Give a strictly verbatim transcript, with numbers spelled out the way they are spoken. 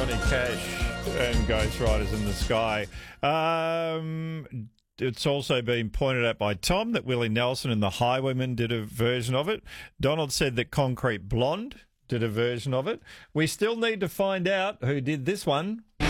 Johnny Cash and Ghost Riders in the Sky. Um, it's also been pointed out by Tom that Willie Nelson and the Highwaymen did a version of it. Donald said that Concrete Blonde did a version of it. We still need to find out who did this one.